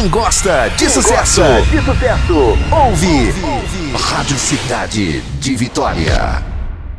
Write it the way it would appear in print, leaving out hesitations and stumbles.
Quem gosta de sucesso, ouve Rádio Cidade de Vitória.